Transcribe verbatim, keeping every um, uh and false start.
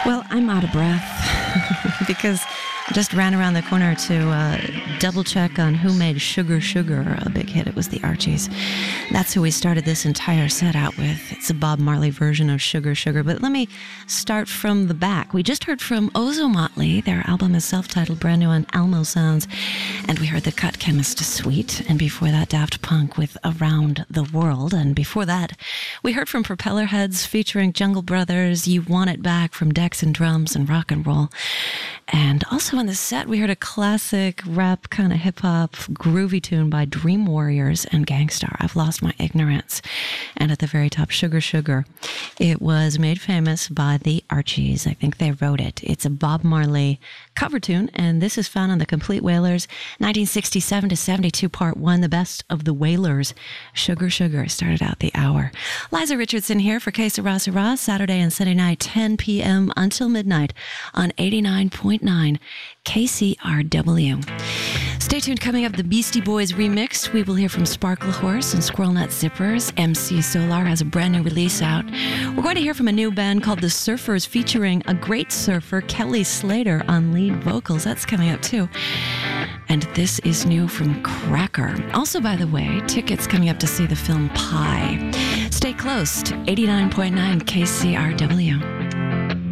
Well, I'm out of breath because I just ran around the corner to uh, double check on who made Sugar Sugar a big hit. It was the Archies. That's who we started this entire set out with. It's a Bob Marley version of Sugar Sugar. But let me start from the back. We just heard from Ozomatli. Their album is self-titled, brand new on Almo Sounds. And we heard the Cut Chemist Suite. And before that, Daft Punk with Around the World. And before that, we heard from Propellerheads featuring Jungle Brothers, You Want It Back from Decks and Drums and Rock and Roll. And also in the set, we heard a classic rap kind of hip-hop groovy tune by Dream Warriors and Gangstar, I've Lost My Ignorance. And at the very top, Sugar Sugar. It was made famous by the Archies. I think they wrote it. It's a Bob Marley cover tune, and this is found on the Complete Wailers, nineteen sixty-seven to seventy-two, part one, the best of the Wailers. Sugar Sugar started out the hour. Liza Richardson here for Que Sera Sera, Saturday and Sunday night, ten p.m. until midnight on eighty-nine point nine K C R W. Stay tuned. Coming up, the Beastie Boys remix. We will hear from Sparkle Horse and Squirrel Nut Zippers. M C Solar has a brand new release out. We're going to hear from a new band called The Surfers featuring a great surfer, Kelly Slater, on lead vocals. That's coming up too. And this is new from Cracker. Also, by the way, tickets coming up to see the film Pi. Stay close to eighty-nine point nine K C R W.